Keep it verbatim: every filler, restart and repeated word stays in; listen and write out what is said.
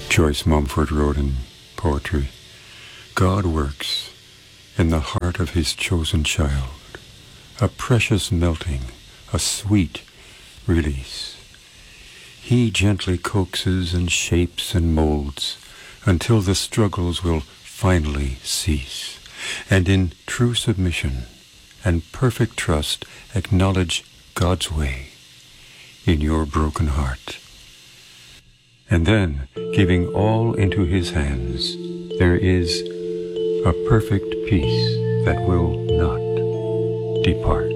Joyce Mumford wrote in poetry, God works in the heart of his chosen child, a precious melting, a sweet release. He gently coaxes and shapes and molds until the struggles will finally cease, and in true submission and perfect trust acknowledge God's way in your broken heart. And then, giving all into his hands, there is a perfect peace that will not depart.